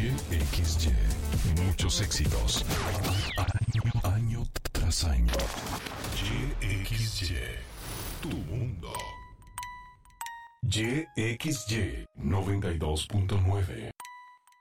YXY. Muchos éxitos. Año tras año. YXY. Tu mundo. YXY 92.9.